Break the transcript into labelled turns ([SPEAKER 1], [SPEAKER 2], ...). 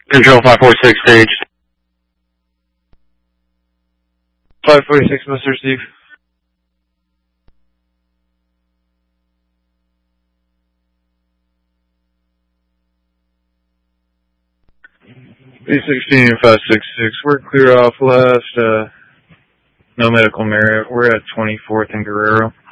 [SPEAKER 1] Control 546 stage.
[SPEAKER 2] 546, Mr. Steve. B16 566, we're clear off left, no medical merit, we're at 24th and Guerrero.